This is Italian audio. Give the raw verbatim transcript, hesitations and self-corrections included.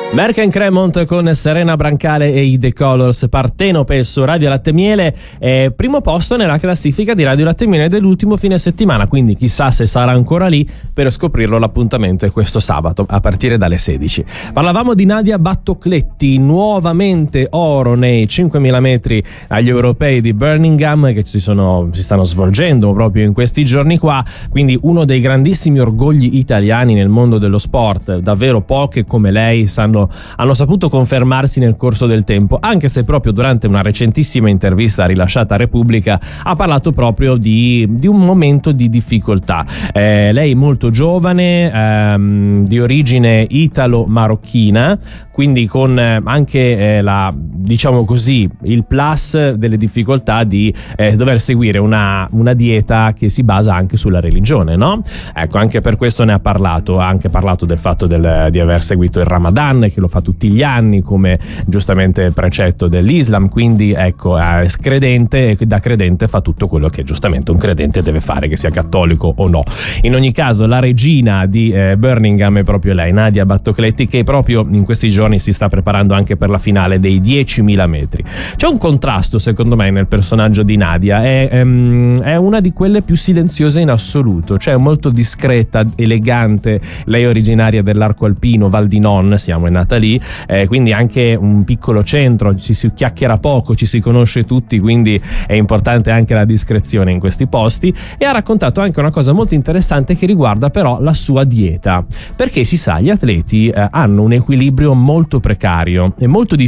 Merck Cremont con Serena Brancale e i The Colors, Partenope su Radio Latte Miele, eh, primo posto nella classifica di Radio Latte Miele dell'ultimo fine settimana, quindi chissà se sarà ancora lì. Per scoprirlo l'appuntamento è questo sabato a partire dalle sedici. Parlavamo di Nadia Battocletti, nuovamente oro nei cinquemila metri agli europei di Birmingham che si, sono, si stanno svolgendo proprio in questi giorni qua, quindi uno dei grandissimi orgogli italiani nel mondo dello sport. Davvero poche come lei sanno hanno saputo confermarsi nel corso del tempo, anche se proprio durante una recentissima intervista rilasciata a Repubblica ha parlato proprio di, di un momento di difficoltà. Eh, lei molto giovane, ehm, di origine italo-marocchina, quindi con eh, anche eh, la, diciamo così, il plus delle difficoltà di eh, dover seguire una, una dieta che si basa anche sulla religione, no? Ecco, anche per questo ne ha parlato, ha anche parlato del fatto del, di aver seguito il Ramadan, che lo fa tutti gli anni come giustamente precetto dell'Islam, quindi ecco, è credente e da credente fa tutto quello che giustamente un credente deve fare, che sia cattolico o no. In ogni caso la regina di eh, Birmingham è proprio lei, Nadia Battocletti, che proprio in questi giorni si sta preparando anche per la finale dei diecimila metri. C'è un contrasto secondo me nel personaggio di Nadia, è, ehm, è una di quelle più silenziose in assoluto, cioè molto discreta, elegante. Lei è originaria dell'arco alpino, Val di Non, siamo in nata lì, eh, quindi anche un piccolo centro, ci si chiacchiera poco, ci si conosce tutti, quindi è importante anche la discrezione in questi posti. E ha raccontato anche una cosa molto interessante che riguarda però la sua dieta, perché si sa, gli atleti eh, hanno un equilibrio molto precario e molto difficile